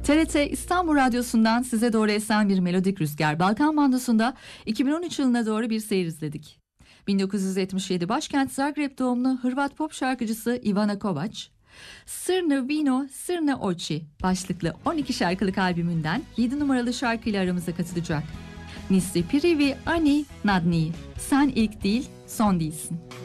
TRT İstanbul Radyosu'ndan size doğru esen bir melodik rüzgar Balkan Bandosu'nda 2013 yılına doğru bir seyir izledik. 1977 başkent Zagreb doğumlu Hırvat pop şarkıcısı Ivana Kovac, Srne Vino Srne Oči başlıklı 12 şarkılık albümünden 7 numaralı şarkıyla aramıza katılacak. Nisi Prvi Ani Nadni, sen ilk değil son değilsin.